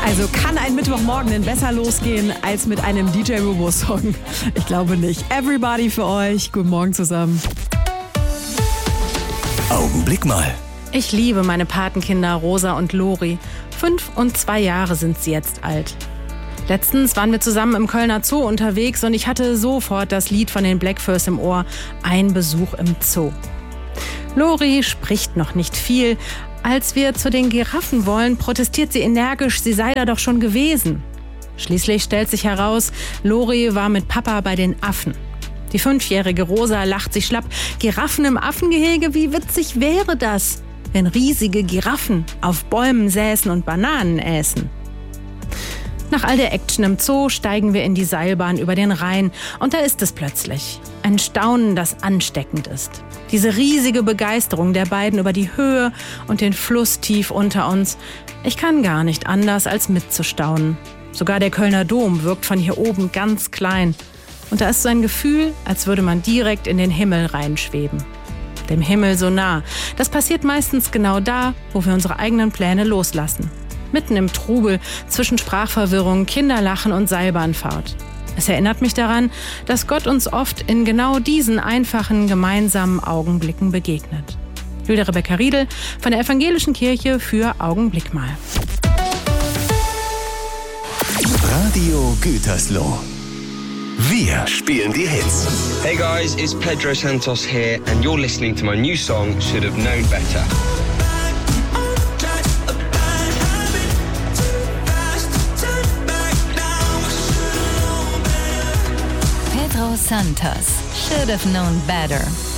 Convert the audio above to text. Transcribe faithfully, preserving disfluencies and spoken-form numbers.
Also kann ein Mittwochmorgen denn besser losgehen als mit einem D J Rubo-Song? Ich glaube nicht. Everybody für euch. Guten Morgen zusammen. Augenblick mal. Ich liebe meine Patenkinder Rosa und Lori. Fünf und zwei Jahre sind sie jetzt alt. Letztens waren wir zusammen im Kölner Zoo unterwegs und ich hatte sofort das Lied von den Blackfurs im Ohr. Ein Besuch im Zoo. Lori spricht noch nicht viel. Als wir zu den Giraffen wollen, protestiert sie energisch, sie sei da doch schon gewesen. Schließlich stellt sich heraus, Lori war mit Papa bei den Affen. Die fünfjährige Rosa lacht sich schlapp. Giraffen im Affengehege, wie witzig wäre das, wenn riesige Giraffen auf Bäumen säßen und Bananen äßen. Nach all der Action im Zoo steigen wir in die Seilbahn über den Rhein und da ist es plötzlich. Ein Staunen, das ansteckend ist. Diese riesige Begeisterung der beiden über die Höhe und den Fluss tief unter uns. Ich kann gar nicht anders, als mitzustaunen. Sogar der Kölner Dom wirkt von hier oben ganz klein. Und da ist so ein Gefühl, als würde man direkt in den Himmel reinschweben. Dem Himmel so nah. Das passiert meistens genau da, wo wir unsere eigenen Pläne loslassen. Mitten im Trubel, zwischen Sprachverwirrung, Kinderlachen und Seilbahnfahrt. Es erinnert mich daran, dass Gott uns oft in genau diesen einfachen, gemeinsamen Augenblicken begegnet. Julia Rebecca Riedel von der Evangelischen Kirche für Augenblick mal. Radio Gütersloh. Wir spielen die Hits. Hey guys, it's Pedro Santos here and you're listening to my new song, Should Have Known Better. Pedro Santos, Should Have Known Better.